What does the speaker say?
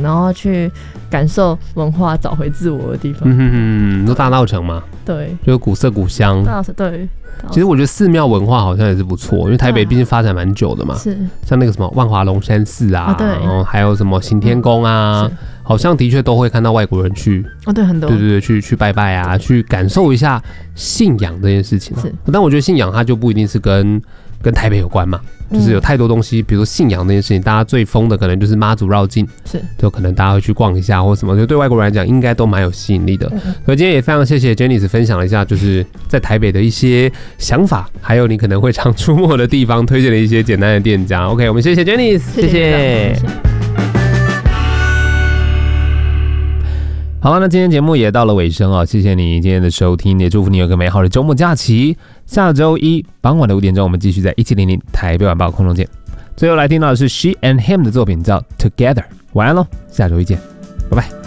然后去感受文化，找回自我的地方。 你说大稻埕吗？ 对， 就是古色古香。 大稻埕对。 其实我觉得寺庙文化好像也是不错，因为台北毕竟发展蛮久的嘛。 是。 像那个什么万华龙山寺啊， 对， 然后还有什么行天宫啊，好像的确都会看到外国人去。 对，很多。对， 去拜拜啊，去感受一下信仰这件事情。 是。 但我觉得信仰它就不一定是跟台北有关嘛。就是有太多东西，比如说信仰这件事情，大家最疯的可能就是妈祖绕境，就可能大家会去逛一下或什么，就对外国人来讲应该都蛮有吸引力的。所以今天也非常谢谢 Janice 分享了一下，就是在台北的一些想法，还有你可能会常出没的地方，推荐了一些简单的店家。OK， 我们谢谢 Janice， 谢谢。好了，那今天节目也到了尾声哦，谢谢你今天的收听，也祝福你有个美好的周末假期。下周一傍晚的5点钟，我们继续在1700台北晚报空中见。最后来听到的是 She and Him 的作品叫 Together， 晚安喽，下周一见，拜拜。